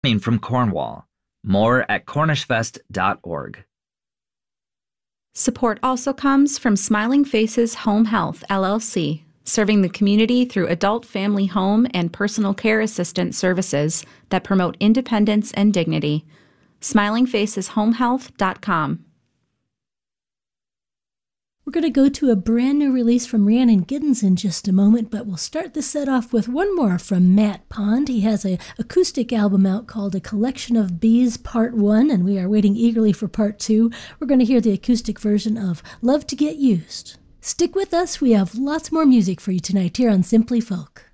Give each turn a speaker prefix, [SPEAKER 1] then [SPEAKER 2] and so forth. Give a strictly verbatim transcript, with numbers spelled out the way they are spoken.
[SPEAKER 1] from Cornwall. More at cornish fest dot org.
[SPEAKER 2] Support also comes from Smiling Faces Home Health, L L C, serving the community through adult family home and personal care assistant services that promote independence and dignity. smiling faces home health dot com.
[SPEAKER 3] We're going to go to a brand new release from Rhiannon Giddens in just a moment, but we'll start the set off with one more from Matt Pond. He has an acoustic album out called A Collection of Bees Part one, and we are waiting eagerly for Part two. We're going to hear the acoustic version of Love to Get Used. Stick with us. We have lots more music for you tonight here on Simply Folk.